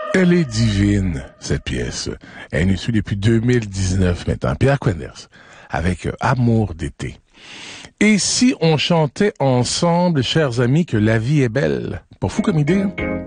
Elle est divine, cette pièce. Elle est issue depuis 2019 maintenant. Pierre Quenders, avec Amour d'été. Et si on chantait ensemble, chers amis, que la vie est belle? Pas fou comme idée, hein?